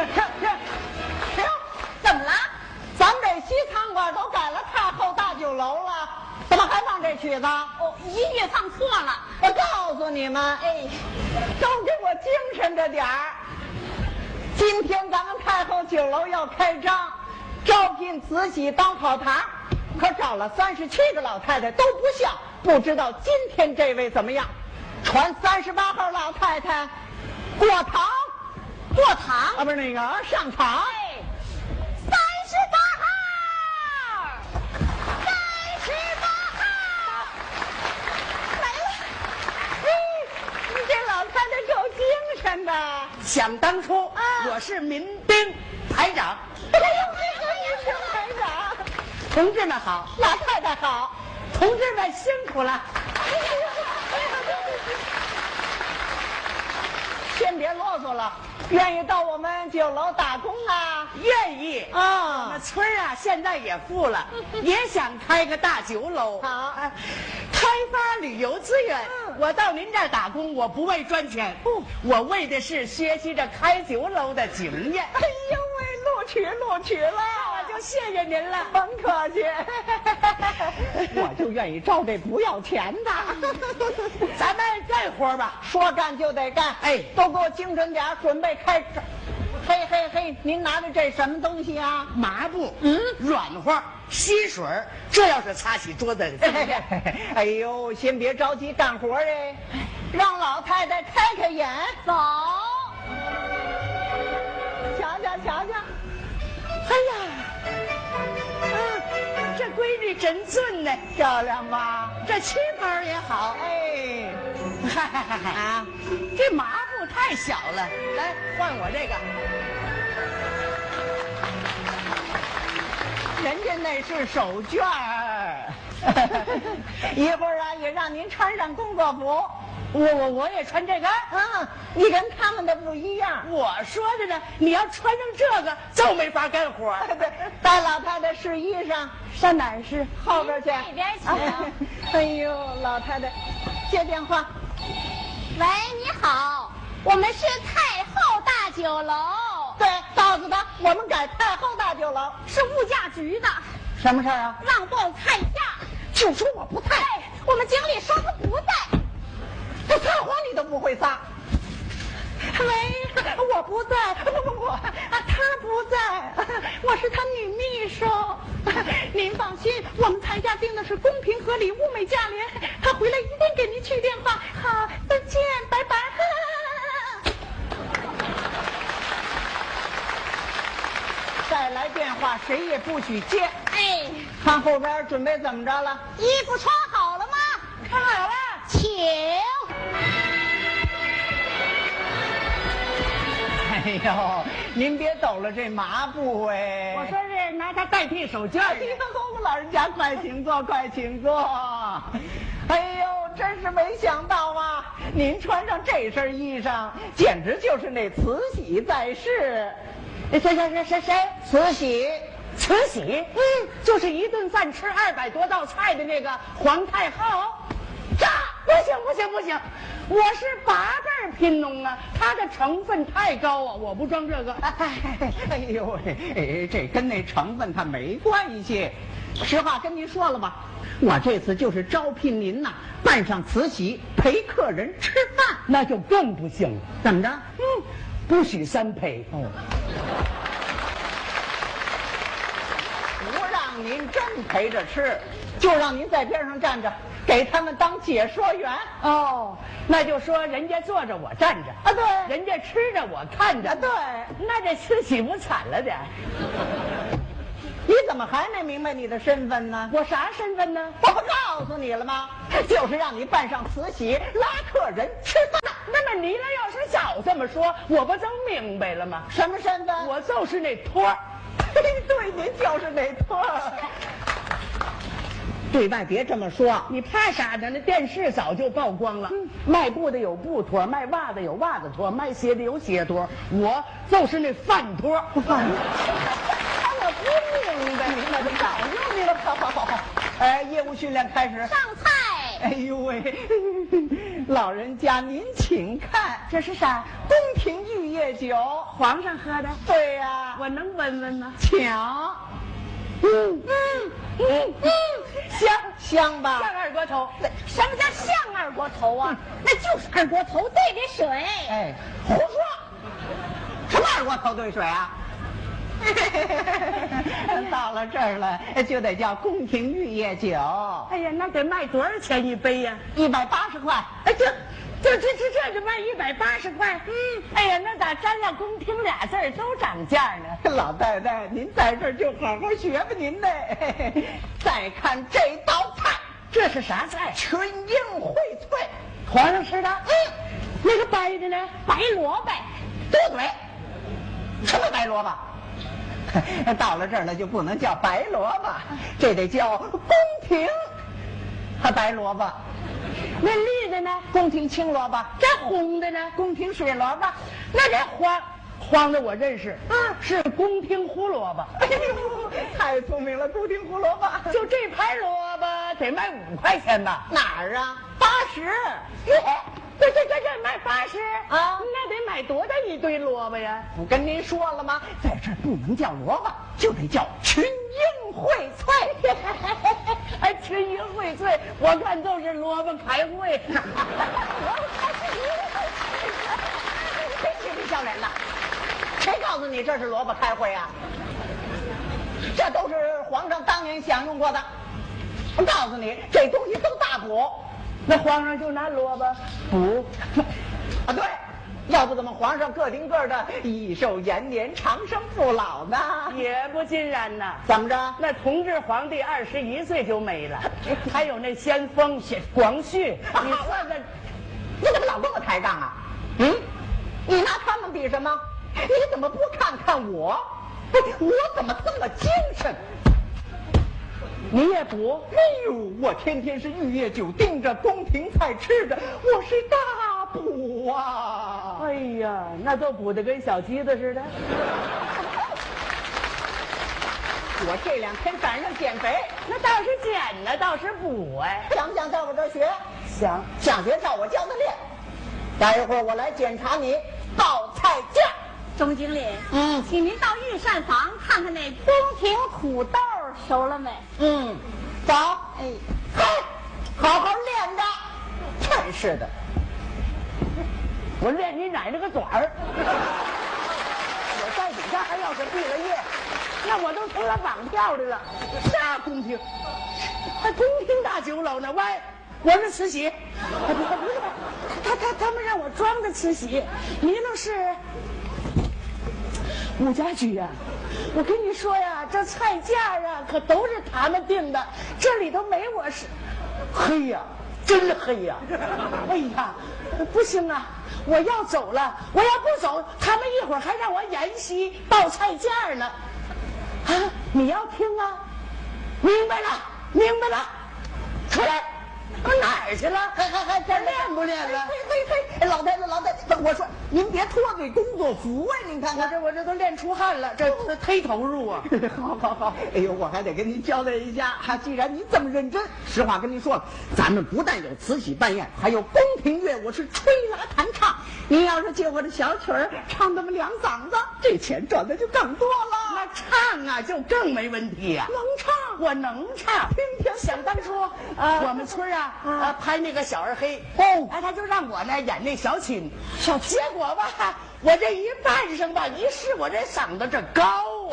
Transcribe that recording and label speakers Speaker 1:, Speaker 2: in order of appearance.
Speaker 1: 停！怎么了？咱们这西餐馆都改了太后大酒楼了，怎么还放这曲子？
Speaker 2: 哦，音乐放错了。
Speaker 1: 我告诉你们，
Speaker 2: 哎，
Speaker 1: 都给我精神着点儿。今天咱们太后酒楼要开张，招聘慈禧当跑堂，可找了37个老太太都不像，不知道今天这位怎么样？传38号老太太过堂，
Speaker 2: 过堂
Speaker 1: 啊，不是那个上场。
Speaker 2: 哎，38号来了。
Speaker 1: 你这老太太够精神的。
Speaker 3: 想当初，我是民兵排长。
Speaker 1: 哎呦，这个是排长。
Speaker 3: 同志们好，
Speaker 1: 老太太好。
Speaker 3: 同志们辛苦了。
Speaker 1: 先别啰嗦了，愿意到我们酒楼打工啊？
Speaker 3: 愿意
Speaker 1: 啊
Speaker 3: 我们村啊，现在也富了，也想开个大酒楼。
Speaker 1: 好
Speaker 3: 开发旅游资源。我到您这儿打工，我不为赚钱，我为的是学习着开酒楼的经验。
Speaker 1: 哎呦喂，录取了，
Speaker 3: 我就谢谢您了。
Speaker 1: 甭客气。我就愿意招这不要钱的。
Speaker 3: 咱们干活吧，
Speaker 1: 说干就得干。
Speaker 3: 哎
Speaker 1: 都给我精神点，准备开始。嘿嘿嘿，您拿着这什么东西啊？
Speaker 3: 麻布，软和，吸水，这要是擦起桌子，
Speaker 1: 哎呦，先别着急干活哎，让老太太开开眼。
Speaker 2: 走。
Speaker 1: 瞧瞧瞧瞧，
Speaker 3: 哎呀，这闺女真俊呢，
Speaker 1: 漂亮吧？
Speaker 3: 这旗袍也好。
Speaker 1: 哎，
Speaker 3: 啊，这麻布太小了，来换我这个。
Speaker 1: 人家那是手绢儿。一会儿啊，也让您穿上工作服。
Speaker 3: 我也穿这个。
Speaker 1: 你跟他们的不一样。
Speaker 3: 我说的呢，你要穿上这个就没法干活。
Speaker 1: 对，带老太太试衣裳，上哪儿试？后边去。
Speaker 2: 那边请。
Speaker 1: 哎呦，老太太，接电话。
Speaker 2: 喂，你好，我们是太后大酒楼。
Speaker 1: 对，告诉他我们改太后大酒楼。
Speaker 2: 是物价局的。
Speaker 1: 什么事儿啊？
Speaker 2: 让报菜价。
Speaker 1: 就说我不在。
Speaker 2: 我们经理说他不在。
Speaker 1: 这撒谎你都不会撒。喂，我不在，不，他不在，我是他女秘书。您放心，我们菜价定的是公平合理、物美价廉。他回来一定给您去电话。好，再见，拜拜。再来电话，谁也不许接。
Speaker 2: 哎，
Speaker 1: 看后边准备怎么着了？
Speaker 2: 衣服穿好了吗？
Speaker 1: 看好了，
Speaker 2: 请。
Speaker 1: 哎呦，您别抖了这麻布哎！
Speaker 3: 我说是拿它代替手绢。
Speaker 1: 哎呦，老人家快请坐，快请坐。哎呦，真是没想到啊！您穿上这身衣裳，简直就是那慈禧在世。谁？慈禧。
Speaker 3: 慈禧，就是一顿饭吃200多道菜的那个皇太后。这不行，我是8辈贫农啊，它的成分太高啊，我不装这个。
Speaker 1: 哎呦喂，这跟那成分它没关系。实话跟您说了吧，我这次就是招聘您呐，扮上慈禧陪客人吃饭，
Speaker 3: 那就更不行了。
Speaker 1: 怎么着？
Speaker 3: 不许3陪。
Speaker 1: 不让您真陪着吃，就让您在边上站着，给他们当解说员。
Speaker 3: 那就说人家坐着我站着
Speaker 1: 啊，对，
Speaker 3: 人家吃着我看着。
Speaker 1: 对，
Speaker 3: 那这慈禧不惨了点？
Speaker 1: 你怎么还没明白你的身份呢？
Speaker 3: 我啥身份呢？
Speaker 1: 我不告诉你了吗？就是让你扮上慈禧拉客人吃饭。
Speaker 3: 那么你要是早这么说，我不就明白了吗？
Speaker 1: 什么身份？
Speaker 3: 我就是那托儿。
Speaker 1: 对，您就是那托儿。对外别这么说，
Speaker 3: 你怕啥呢？那电视早就曝光了。卖布的有布托，卖袜子有袜子托，卖鞋的有鞋托，我就是那饭托。
Speaker 1: 饭托。我不明白，明白就早就明白。好。业务训练开始。
Speaker 2: 上菜。
Speaker 1: 哎呦喂，老人家您请看，
Speaker 3: 这是啥？
Speaker 1: 宫廷玉液月酒，
Speaker 3: 皇上喝的。
Speaker 1: 对呀，
Speaker 3: 我能闻闻吗？
Speaker 1: 抢，香吧？
Speaker 3: 像二锅头。
Speaker 2: 什么叫像二锅头啊？那就是二锅头兑的水。
Speaker 1: 哎，胡说！什么二锅头兑水啊？到了这儿了，就得叫宫廷玉液酒。
Speaker 3: 哎呀，那得卖多少钱一杯呀
Speaker 1: ？180块。
Speaker 3: 哎，这就卖180块。哎呀，那咋沾上宫廷俩字儿都涨价呢？
Speaker 1: 老太太，您在这儿就好好学吧您的。再看这道菜，
Speaker 3: 这是啥菜？
Speaker 1: 群英荟萃，
Speaker 3: 皇上吃的。那个白的呢？
Speaker 2: 白萝卜。
Speaker 1: 多嘴。什么白萝卜？到了这儿了就不能叫白萝卜，这得叫宫廷白萝卜。
Speaker 3: 那绿的呢？
Speaker 1: 宫廷青萝卜。
Speaker 3: 这红的呢？
Speaker 1: 宫廷水萝卜。
Speaker 3: 那这黄的我认识，是宫廷胡萝卜。
Speaker 1: 哎呦，太聪明了，宫廷胡萝卜。
Speaker 3: 就这盘萝卜得卖5块钱吧？
Speaker 1: 哪儿啊？80。
Speaker 3: 这卖80
Speaker 1: 啊？
Speaker 3: 那得买多大一堆萝卜呀？
Speaker 1: 不跟您说了吗？在这儿不能叫萝卜，就得叫群英荟萃。
Speaker 3: 哎，群英荟萃，我看都是萝卜开会。
Speaker 1: 别嬉皮笑脸的，谁告诉你这是萝卜开会啊？这都是皇上当年享用过的。我告诉你，这东西都大补。
Speaker 3: 那皇上就拿萝卜补
Speaker 1: 啊？对，要不怎么皇上个顶个的益寿延年、长生不老呢？
Speaker 3: 也不尽然呐。
Speaker 1: 怎么着？
Speaker 3: 那同治皇帝21岁就没了，还有那先锋广旭，你算算，
Speaker 1: 你怎么老跟我抬杠啊？你拿他们比什么？你怎么不看看我？我怎么这么精神？
Speaker 3: 你也补？
Speaker 1: 哎呦，我天天是玉液酒盯着，宫廷菜吃着，我是大补啊！
Speaker 3: 哎呀，那都补得跟小鸡子似的。
Speaker 1: 我这2天赶上减肥，
Speaker 3: 那倒是减呢，倒是补哎。
Speaker 1: 想不想在我这儿学？
Speaker 3: 想
Speaker 1: 学照我教的练。待一会儿我来检查你报菜价。
Speaker 2: 钟经理，请您到御膳房看看那宫廷土豆熟了没？
Speaker 1: 走。好好练着。真是的，
Speaker 3: 我练你奶奶个短儿！我在底下还要是毕了业，那我都成了绑票的了。啥宫廷？还宫廷大酒楼呢？喂，我是慈禧。不是，他们让我装的慈禧，你那是武家驹呀。我跟你说呀，这菜价啊可都是他们定的，这里头没我是。黑呀，真黑呀！哎呀，不行啊，我要走了，我要不走，他们一会儿还让我沿袭报菜价呢。啊，你要听啊？明白了，出来。我哪儿去了？还练不练了？
Speaker 1: 对，老太太，我说您别脱罪工作服啊！您看看，
Speaker 3: 我这都练出汗了，这忒投入啊！
Speaker 1: 好，哎呦，我还得跟您交代一下，既然您这么认真，实话跟您说了，咱们不但有慈禧办宴，还有宫廷乐舞是吹拉弹唱。您要是借我的小曲儿唱那么2嗓子，这钱赚的就更多了。
Speaker 3: 那唱啊，就更没问题呀。
Speaker 1: 能唱，
Speaker 3: 我能唱。想当初，我们村拍那个小二黑，他就让我呢演那小青，结果吧，我这一扮上吧，一试我这嗓子这高